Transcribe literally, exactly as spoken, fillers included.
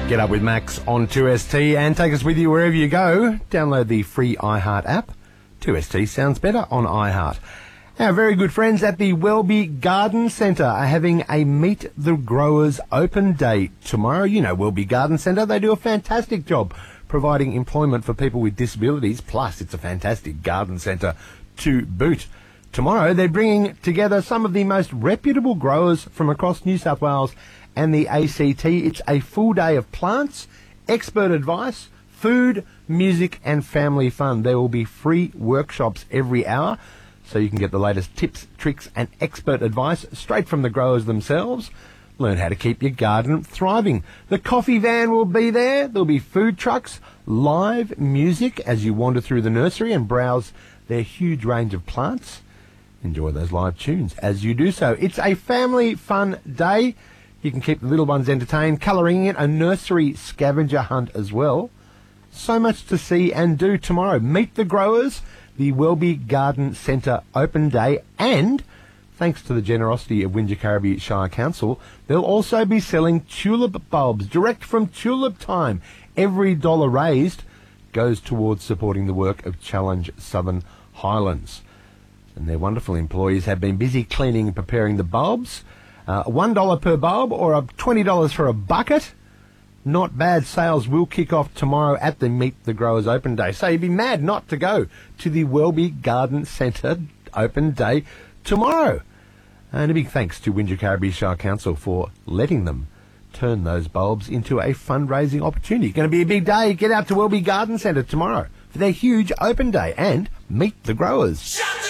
Get up with Max on two S T and take us with you wherever you go. Download the free iHeart app. two S T sounds better on iHeart. Our very good friends at the Welby Garden Centre are having a Meet the Growers open day tomorrow. You know Welby Garden Centre, they do a fantastic job providing employment for people with disabilities, plus it's a fantastic garden centre to boot. Tomorrow they're bringing together some of the most reputable growers from across New South Wales and the A C T. It's a full day of plants, expert advice, food, music and family fun. There will be free workshops every hour, so you can get the latest tips, tricks and expert advice straight from the growers themselves. Learn how to keep your garden thriving. The coffee van will be there. There'll be food trucks, live music as you wander through the nursery and browse their huge range of plants. Enjoy those live tunes as you do so. It's a family fun day. You can keep the little ones entertained, colouring in a nursery scavenger hunt as well. So much to see and do tomorrow. Meet the Growers, the Welby Garden Centre open day, and thanks to the generosity of Wingecarribee Shire Council, they'll also be selling tulip bulbs direct from Tulip Time. Every dollar raised goes towards supporting the work of Challenge Southern Highlands. And their wonderful employees have been busy cleaning and preparing the bulbs. Uh, one dollar per bulb or twenty dollars for a bucket. Not bad. Sales will kick off tomorrow at the Meet the Growers open day. So you'd be mad not to go to the Welby Garden Centre open day tomorrow. And a big thanks to Wingecarribee Shire Council for letting them turn those bulbs into a fundraising opportunity. Going to be a big day. Get out to Welby Garden Centre tomorrow for their huge open day and Meet the Growers. Shut